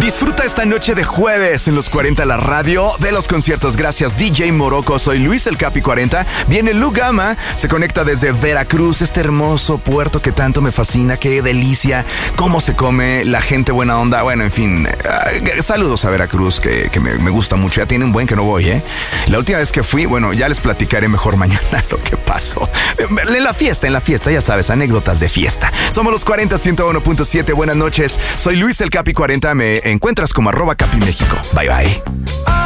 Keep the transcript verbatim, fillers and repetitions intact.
Disfruta esta noche de jueves en los cuarenta, la radio de los conciertos. Gracias, D J Morocco. Soy Luis el Capi cuarenta. Viene Lu Gama, se conecta desde Veracruz, este hermoso puerto que tanto me fascina. Qué delicia, cómo se come, la gente buena onda. Bueno, en fin, uh, saludos a Veracruz, que, que me, me gusta mucho. Ya tiene un buen que no voy, ¿eh? La última vez que fui, bueno, ya les platicaré mejor mañana lo que pasó. En la fiesta, en la fiesta, ya sabes, anécdotas de fiesta. Somos los cuarenta, ciento uno punto siete. Buenas noches, soy Luis el Capi cuarenta. Me encuentras como arroba Capi México. Bye bye.